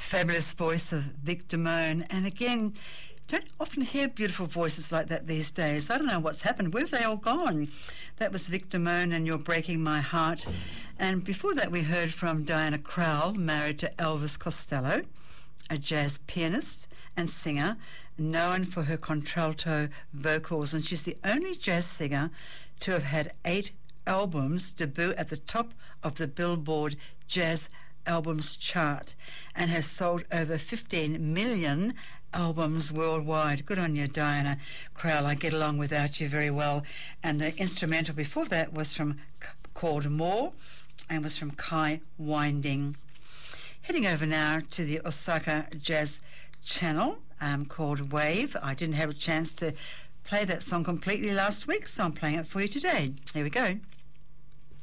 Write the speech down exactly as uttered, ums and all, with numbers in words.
fabulous voice of Vic Damone. And again, don't often hear beautiful voices like that these days. I don't know what's happened. Where have they all gone? That was Vic Damone and You're Breaking My Heart. And before that, we heard from Diana Krall, married to Elvis Costello, a jazz pianist and singer, known for her contralto vocals. And she's the only jazz singer to have had eight albums debut at the top of the Billboard Jazz Albums chart and has sold over fifteen million albums worldwide. Good on you, Diana Krall. I get along without you very well. And the instrumental before that was from called More and was from Kai Winding. Heading over now to the Osaka Jazz Channel um, called Wave. I didn't have a chance to play that song completely last week, so I'm playing it for you today. Here we go.